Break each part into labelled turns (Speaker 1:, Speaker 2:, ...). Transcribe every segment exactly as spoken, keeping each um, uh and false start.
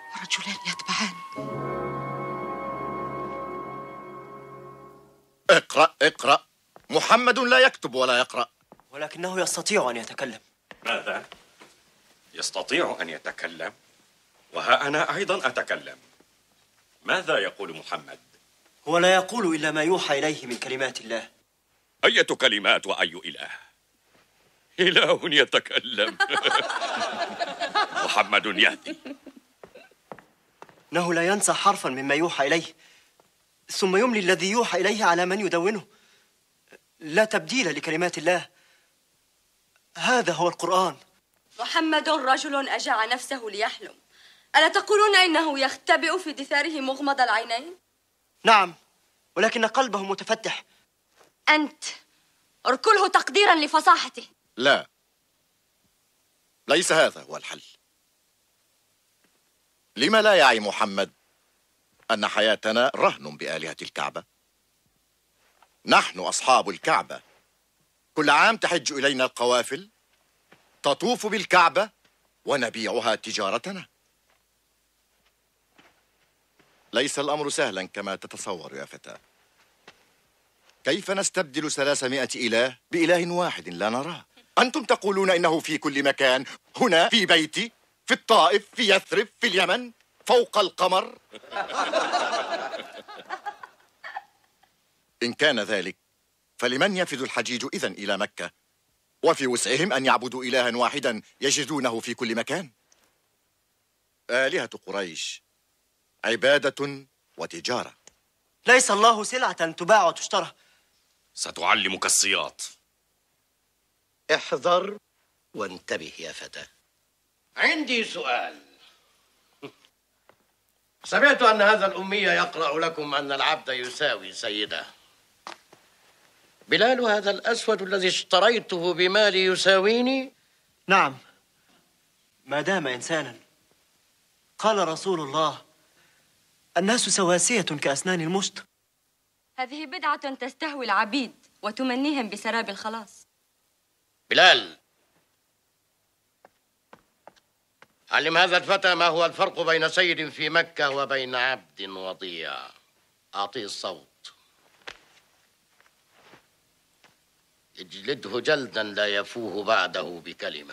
Speaker 1: ورجلان يتبعان.
Speaker 2: اقرأ اقرأ. محمد لا يكتب ولا يقرأ.
Speaker 3: ولكنه يستطيع أن يتكلم.
Speaker 4: ماذا؟ يستطيع أن يتكلم؟ وها أنا أيضا أتكلم. ماذا يقول محمد؟
Speaker 3: هو لا يقول إلا ما يوحى إليه من كلمات الله.
Speaker 4: أية كلمات وأي إله؟ إله يتكلم. محمد يهدي.
Speaker 3: إنه لا ينسى حرفا مما يوحى إليه، ثم يملي الذي يوحى إليه على من يدونه. لا تبديل لكلمات الله، هذا هو القرآن.
Speaker 5: محمد رجل أجاع نفسه ليحلم، ألا تقولون إنه يختبئ في دثاره مغمض العينين؟
Speaker 3: نعم، ولكن قلبه متفتح.
Speaker 5: أنت اركله تقديرا لفصاحته.
Speaker 2: لا، ليس هذا هو الحل. لما لا يعي محمد أن حياتنا رهن بآلهة الكعبة؟ نحن أصحاب الكعبة، كل عام تحج إلينا القوافل، تطوف بالكعبة ونبيعها تجارتنا. ليس الأمر سهلا كما تتصور يا فتى. كيف نستبدل ثلاثمائة إله بإله واحد لا نراه؟ أنتم تقولون إنه في كل مكان، هنا في بيتي، في الطائف، في يثرب، في اليمن، فوق القمر. إن كان ذلك فلمن يفد الحجيج إذن إلى مكة؟ وفي وسعهم أن يعبدوا إلها واحدا يجدونه في كل مكان. آلهة قريش عبادة وتجارة.
Speaker 3: ليس الله سلعة تباع وتشترى.
Speaker 4: ستعلمك السياط.
Speaker 6: احذر وانتبه يا فتى. عندي سؤال. سمعت أن هذا الأمي يقرأ لكم أن العبد يساوي سيده. بلال هذا الأسود الذي اشتريته بمالي يساويني؟
Speaker 3: نعم، ما دام إنسانا. قال رسول الله: الناس سواسية كأسنان المشط.
Speaker 5: هذه بدعة تستهوي العبيد وتمنيهم بسراب الخلاص.
Speaker 6: بلال، علم هذا الفتى ما هو الفرق بين سيد في مكة وبين عبد وضيع. أعطيه الصوت. اجلده جلدا لا يفوه بعده بكلمة.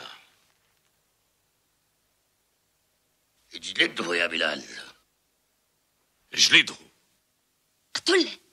Speaker 6: اجلده يا بلال.
Speaker 4: اجلده.
Speaker 5: اقتله.